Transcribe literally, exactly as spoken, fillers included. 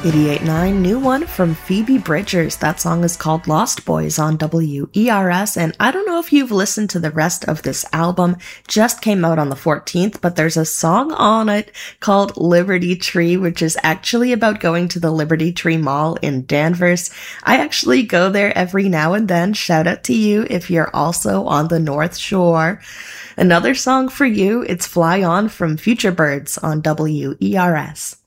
eighty-eight point nine, new one from Phoebe Bridgers. That song is called Lost Boys on W E R S, and I don't know if you've listened to the rest of this album. Just came out on the fourteenth, but there's a song on it called Liberty Tree, which is actually about going to the Liberty Tree Mall in Danvers. I actually go there every now and then. Shout out to you if you're also on the North Shore. Another song for you, it's Fly On from Future Birds on W E R S.